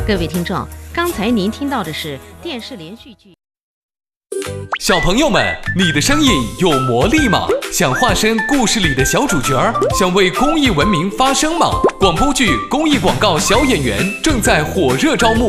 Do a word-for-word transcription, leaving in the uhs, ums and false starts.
各位听众，刚才您听到的是电视连续剧。 小朋友们，你的声音有魔力吗？想化身故事里的小主角，想为公益文明发声吗？广播剧、公益广告小演员正在火热招募。